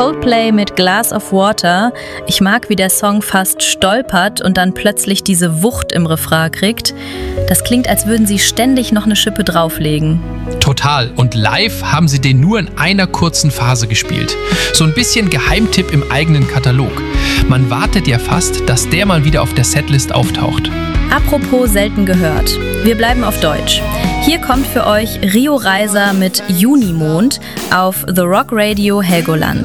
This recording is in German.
Coldplay mit Glass of Water. Ich mag, wie der Song fast stolpert und dann plötzlich diese Wucht im Refrain kriegt. Das klingt, als würden sie ständig noch eine Schippe drauflegen. Total. Und live haben sie den nur in einer kurzen Phase gespielt. So ein bisschen Geheimtipp im eigenen Katalog. Man wartet ja fast, dass der mal wieder auf der Setlist auftaucht. Apropos selten gehört. Wir bleiben auf Deutsch. Hier kommt für euch Rio Reiser mit Junimond auf The Rock Radio Helgoland.